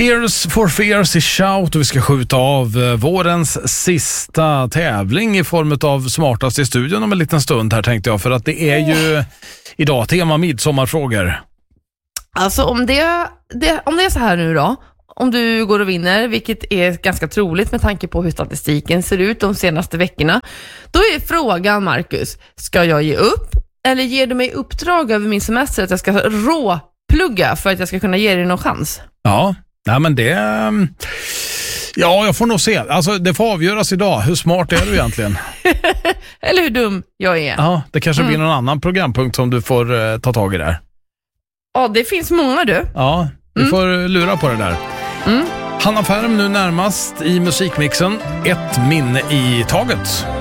Tears for Fears i Shout och vi ska skjuta av vårens sista tävling i form av smartast i studion om en liten stund här, tänkte jag, för att det är ju idag tema midsommarfrågor. Alltså om det är så här nu då, om du går och vinner, vilket är ganska troligt med tanke på hur statistiken ser ut de senaste veckorna, då är frågan, Marcus, ska jag ge upp eller ger du mig uppdrag över min semester att jag ska råplugga för att jag ska kunna ge dig någon chans? Ja, nej men det... Ja, jag får nog se. Alltså, det får avgöras idag. Hur smart är du egentligen? Eller hur dum jag är. Ja, det kanske blir någon annan programpunkt som du får ta tag i där. Ja, det finns många du. Ja, du får lura på det där. Hanna Färm nu närmast i musikmixen. Ett minne i taget.